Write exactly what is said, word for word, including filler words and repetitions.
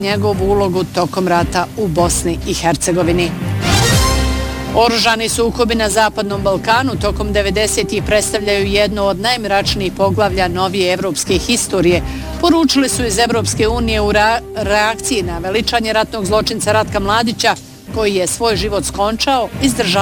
njegovu ulogu tokom rata u Bosni i Hercegovini. Oružani sukobi na Zapadnom Balkanu tokom devedesetih predstavljaju jedno od najmračnijih poglavlja novije evropske historije, poručili su iz Evropske unije u reakciji na veličanje ratnog zločinca Ratka Mladića, koji je svoj život skončao izdržavajući